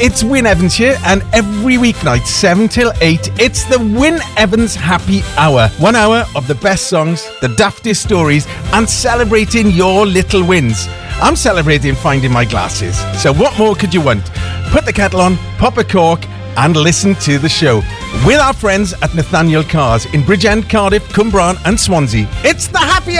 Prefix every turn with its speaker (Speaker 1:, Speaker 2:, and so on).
Speaker 1: it's Wyn Evans here, and every weeknight, 7 till 8, it's the Wyn Evans Happy Hour. 1 hour of the best songs, the daftest stories, and celebrating your little wins. I'm celebrating finding my glasses, so what more could you want? Put the kettle on, pop a cork, and listen to the show with our friends at Nathaniel Cars in Bridgend, Cardiff, Cwmbran and Swansea. It's the Happy